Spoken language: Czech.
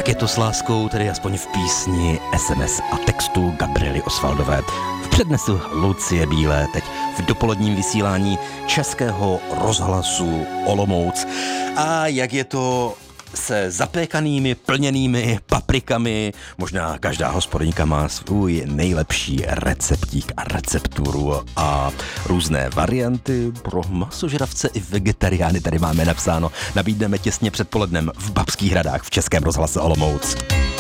Tak je to s láskou, tedy aspoň v písni, SMS a textu Gabriely Osvaldové. V přednesu Lucie Bílé, teď v dopoledním vysílání Českého rozhlasu Olomouc. A jak je to se zapékanými, plněnými paprikami, možná každá hospodyňka má svůj nejlepší receptík a recepturu a různé varianty pro masožravce i vegetariány tady máme napsáno. Nabídneme těsně před polednem v Babských Hradách v Českém rozhlase Olomouc.